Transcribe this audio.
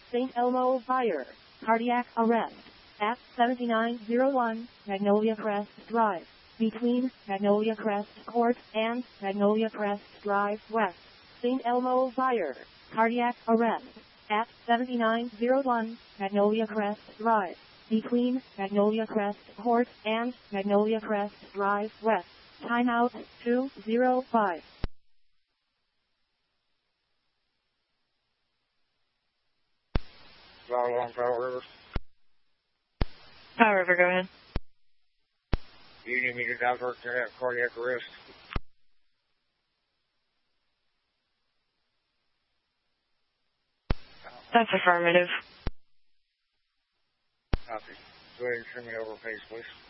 St. Elmo Fire. Cardiac arrest. At 7901 Magnolia Crest Drive. Between Magnolia Crest Court and Magnolia Crest Drive West. St. Elmo Fire. Cardiac arrest. At 7901 Magnolia Crest Drive. Between Magnolia Crest Court and Magnolia Crest Drive West. Timeout 205. Powell River. Powell River, go ahead. You need me to divert to have cardiac arrest? That's affirmative. Copy. Go ahead and send me over, please.